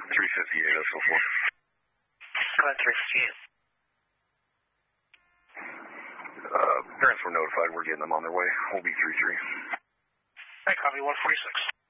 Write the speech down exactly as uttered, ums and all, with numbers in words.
three fifty-eight, S O four. Go ahead, three fifty-eight. Uh, parents were notified. We're getting them on their way. We'll be three three. Hey, copy one forty-six.